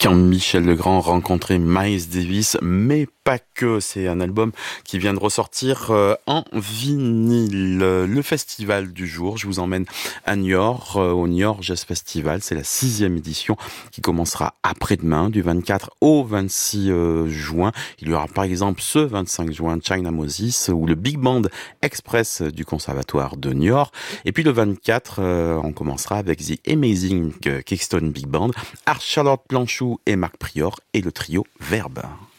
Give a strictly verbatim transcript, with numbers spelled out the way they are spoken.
Quand Michel Legrand rencontrait Miles Davis, mais pas que. C'est un album qui vient de ressortir euh, en vinyle. Le festival du jour, je vous emmène à Niort, euh, au Niort Jazz Festival. C'est la sixième édition qui commencera après-demain, du vingt-quatre au vingt-six euh, juin. Il y aura par exemple ce vingt-cinq juin China Moses ou le Big Band Express du Conservatoire de Niort. Et puis le vingt-quatre, euh, on commencera avec The Amazing Kingston Big Band, Art Charlotte Planchou et Marc Prior et le trio Verbe.